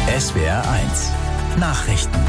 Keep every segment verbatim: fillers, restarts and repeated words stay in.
S W R eins Nachrichten.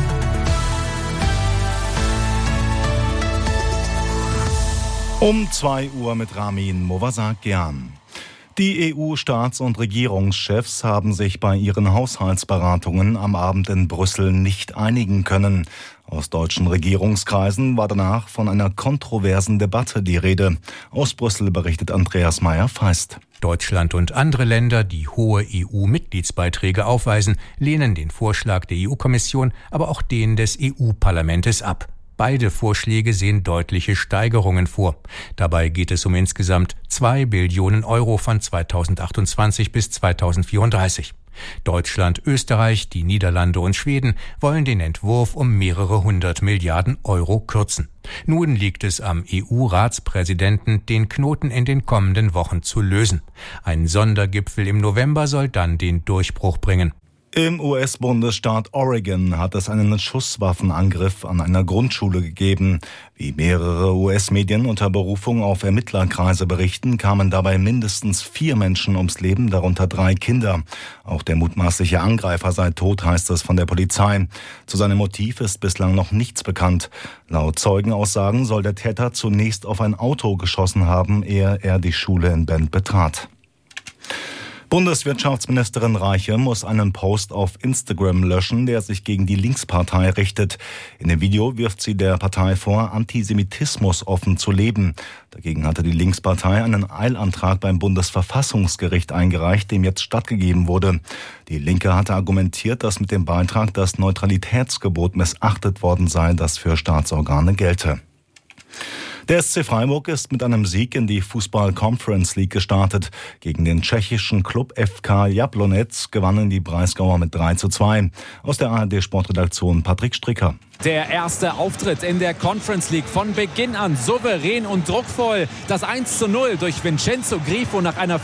Um zwei Uhr mit Ramin Movasakian. Die E U-Staats- und Regierungschefs haben sich bei ihren Haushaltsberatungen am Abend in Brüssel nicht einigen können. Aus deutschen Regierungskreisen war danach von einer kontroversen Debatte die Rede. Aus Brüssel berichtet Andreas Meyer-Feist. Deutschland und andere Länder, die hohe E U-Mitgliedsbeiträge aufweisen, lehnen den Vorschlag der E U-Kommission, aber auch den des E U-Parlamentes ab. Beide Vorschläge sehen deutliche Steigerungen vor. Dabei geht es um insgesamt zwei Billionen Euro von zweitausendachtundzwanzig bis zweitausendvierunddreißig. Deutschland, Österreich, die Niederlande und Schweden wollen den Entwurf um mehrere hundert Milliarden Euro kürzen. Nun liegt es am E U-Ratspräsidenten, den Knoten in den kommenden Wochen zu lösen. Ein Sondergipfel im November soll dann den Durchbruch bringen. Im U S-Bundesstaat Oregon hat es einen Schusswaffenangriff an einer Grundschule gegeben. Wie mehrere U S-Medien unter Berufung auf Ermittlerkreise berichten, kamen dabei mindestens vier Menschen ums Leben, darunter drei Kinder. Auch der mutmaßliche Angreifer sei tot, heißt es von der Polizei. Zu seinem Motiv ist bislang noch nichts bekannt. Laut Zeugenaussagen soll der Täter zunächst auf ein Auto geschossen haben, ehe er die Schule in Bend betrat. Bundeswirtschaftsministerin Reiche muss einen Post auf Instagram löschen, der sich gegen die Linkspartei richtet. In dem Video wirft sie der Partei vor, Antisemitismus offen zu leben. Dagegen hatte die Linkspartei einen Eilantrag beim Bundesverfassungsgericht eingereicht, dem jetzt stattgegeben wurde. Die Linke hatte argumentiert, dass mit dem Beitrag das Neutralitätsgebot missachtet worden sei, das für Staatsorgane gelte. Der S C Freiburg ist mit einem Sieg in die Fußball-Conference League gestartet. Gegen den tschechischen Klub F K Jablonec gewannen die Breisgauer mit drei zu zwei. Aus der A R D-Sportredaktion Patrick Stricker. Der erste Auftritt in der Conference League von Beginn an souverän und druckvoll. Das eins zu null durch Vincenzo Grifo nach einer